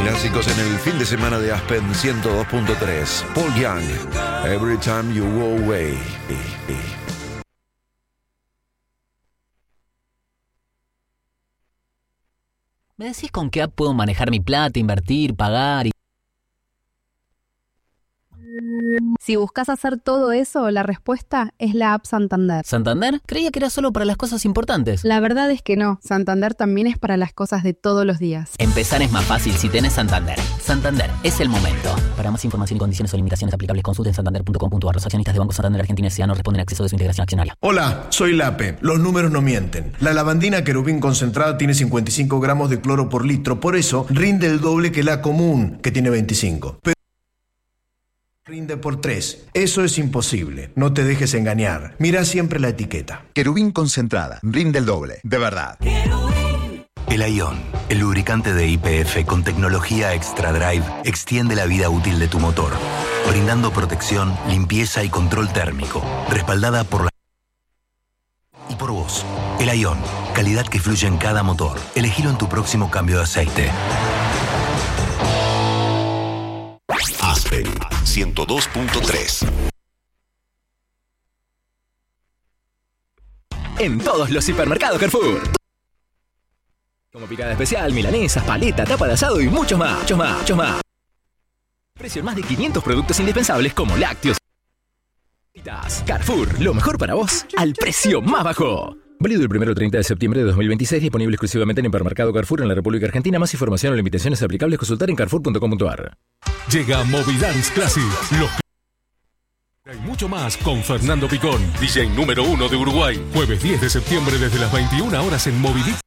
Clásicos en el fin de semana de Aspen 102.3. Paul Young, Every Time You Go Away. ¿Me decís con qué app puedo manejar mi plata, invertir, pagar? Si buscas hacer todo eso, la respuesta es la app Santander. ¿Santander? Creía que era solo para las cosas importantes. La verdad es que no. Santander también es para las cosas de todos los días. Empezar es más fácil si tenés Santander. Santander, es el momento. Para más información y condiciones o limitaciones aplicables, consulten santander.com.ar. Los accionistas de Banco Santander Argentina S.A. no responden a exceso de su integración accionaria. Hola, soy Lape. Los números no mienten. La lavandina querubín concentrada tiene 55 gramos de cloro por litro. Por eso rinde el doble que la común, que tiene 25. Pero rinde por 3. Eso es imposible. No te dejes engañar. Mira siempre la etiqueta. Querubín concentrada. Rinde el doble. De verdad. El Ion, el lubricante de YPF con tecnología Extra Drive, extiende la vida útil de tu motor, brindando protección, limpieza y control térmico, respaldada por la... y por vos. El Ion, calidad que fluye en cada motor. Elegilo en tu próximo cambio de aceite. Aspen 102.3. En todos los hipermercados Carrefour. Como picada especial, milanesas, paleta, tapa de asado y mucho más. Precio en más de 500 productos indispensables como lácteos. Carrefour, lo mejor para vos al precio más bajo. Válido el 1 al 30 de septiembre de 2026, disponible exclusivamente en Hipermercado Carrefour en la República Argentina. Más información o limitaciones aplicables, consultar en carrefour.com.ar. Llega Movidance Classic. Hay mucho más con Fernando Picón, DJ número 1 de Uruguay. Jueves 10 de septiembre desde las 21 horas en Movidance.